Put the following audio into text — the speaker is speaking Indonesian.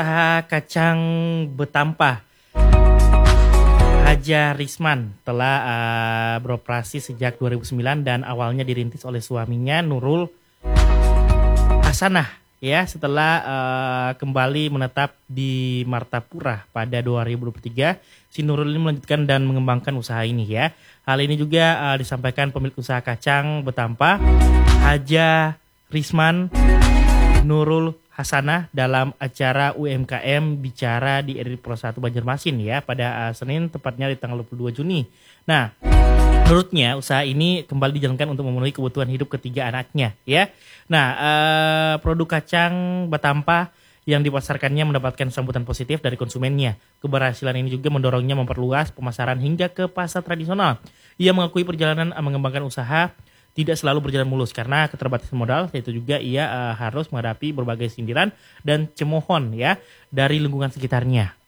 Kacang Betampah Haja Risman telah beroperasi sejak 2009 dan awalnya dirintis oleh suaminya Nurul Hasanah ya setelah kembali menetap di Martapura pada 2023. Si Nurul ini melanjutkan dan mengembangkan usaha ini ya. Hal ini juga disampaikan pemilik usaha kacang Betampah Haja Risman Nurul Hasanah dalam acara UMKM Bicara di RRI Pro 1 Banjarmasin ya pada Senin tepatnya di tanggal 22 Juni. Nah, menurutnya usaha ini kembali dijalankan untuk memenuhi kebutuhan hidup ketiga anaknya ya. Nah, produk kacang Betampah yang dipasarkannya mendapatkan sambutan positif dari konsumennya. Keberhasilan ini juga mendorongnya memperluas pemasaran hingga ke pasar tradisional. Ia mengakui perjalanan mengembangkan usaha tidak selalu berjalan mulus karena keterbatasan modal, yaitu juga ia harus menghadapi berbagai sindiran dan cemohon ya dari lingkungan sekitarnya.